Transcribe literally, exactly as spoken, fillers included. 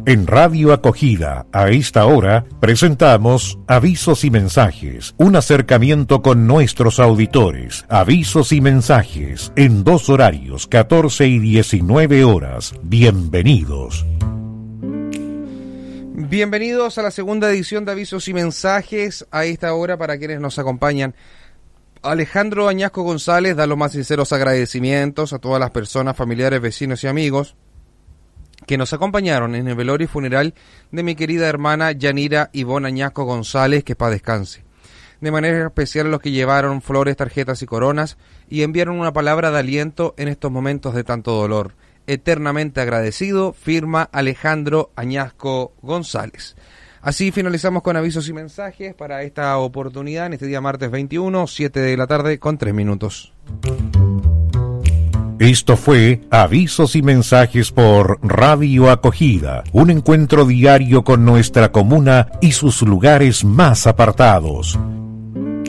En Radio Acogida, a esta hora, presentamos Avisos y Mensajes, un acercamiento con nuestros auditores. Avisos y Mensajes, en dos horarios, catorce y diecinueve horas. Bienvenidos. Bienvenidos a la segunda edición de Avisos y Mensajes, a esta hora para quienes nos acompañan. Alejandro Añasco González da los más sinceros agradecimientos a todas las personas, familiares, vecinos y amigos que nos acompañaron en el velorio y funeral de mi querida hermana Yanira Ivonne Añasco González, que paz descanse. De manera especial a los que llevaron flores, tarjetas y coronas y enviaron una palabra de aliento en estos momentos de tanto dolor. Eternamente agradecido, firma Alejandro Añasco González. Así finalizamos con avisos y mensajes para esta oportunidad en este día martes veintiuno, siete de la tarde con tres minutos. Esto fue Avisos y Mensajes por Radio Acogida, un encuentro diario con nuestra comuna y sus lugares más apartados.